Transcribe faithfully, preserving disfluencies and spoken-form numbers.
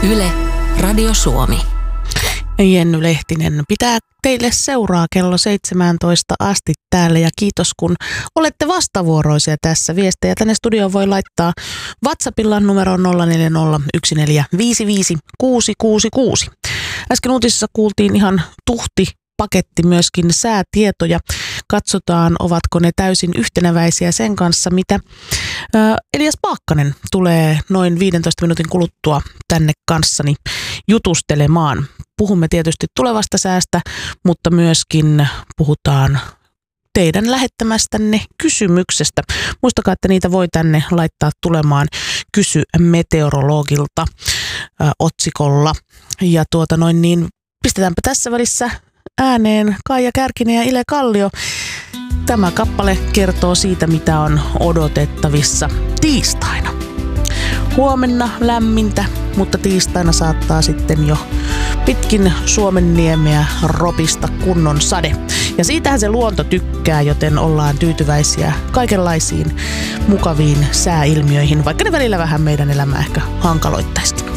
Yle, Radio Suomi. Jenny Lehtinen pitää teille seuraa kello seitsemäntoista asti täällä ja kiitos kun olette vastavuoroisia tässä. Viestejä tänne studioon voi laittaa WhatsAppilla numero nolla neljä nolla yksi neljä viisi viisi kuusi kuusi kuusi. Äsken uutisissa kuultiin ihan tuhti paketti myöskin säätietoja. Katsotaan, ovatko ne täysin yhteneväisiä sen kanssa, mitä Elias Paakkanen tulee noin viidentoista minuutin kuluttua tänne kanssani jutustelemaan. Puhumme tietysti tulevasta säästä, mutta myöskin puhutaan teidän lähettämästänne kysymyksestä. Muistakaa, että niitä voi tänne laittaa tulemaan Kysy meteorologilta ö, otsikolla. Ja tuota noin niin, pistetäänpä tässä välissä ääneen Kaija Kärkinen ja Ile Kallio. Tämä kappale kertoo siitä, mitä on odotettavissa tiistaina. Huomenna lämmintä, mutta tiistaina saattaa sitten jo pitkin Suomenniemeä ropista kunnon sade. Ja siitähän se luonto tykkää, joten ollaan tyytyväisiä kaikenlaisiin mukaviin sääilmiöihin, vaikka ne välillä vähän meidän elämää ehkä hankaloittaisikin.